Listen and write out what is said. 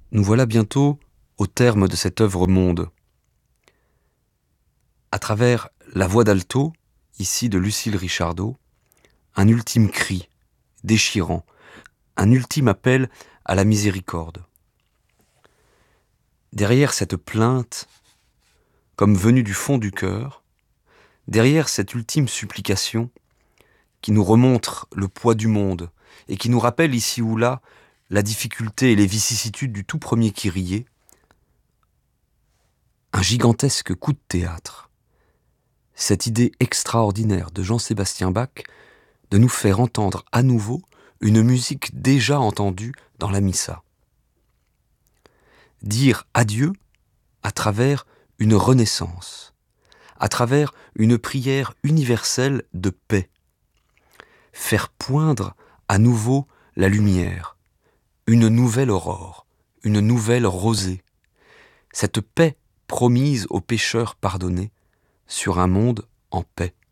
Nous voilà bientôt au terme de cette œuvre monde. À travers la voix d'alto, ici de Lucille Richardot, un ultime cri, déchirant, un ultime appel à la miséricorde. Derrière cette plainte, comme venue du fond du cœur, derrière cette ultime supplication qui nous remontre le poids du monde et qui nous rappelle ici ou là la difficulté et les vicissitudes du tout premier Kyrie, un gigantesque coup de théâtre. Cette idée extraordinaire de Jean-Sébastien Bach de nous faire entendre à nouveau une musique déjà entendue dans la Missa. Dire adieu à travers une renaissance, à travers une prière universelle de paix. Faire poindre à nouveau la lumière, une nouvelle aurore, une nouvelle rosée. Cette paix promise aux pécheurs pardonnés sur un monde en paix.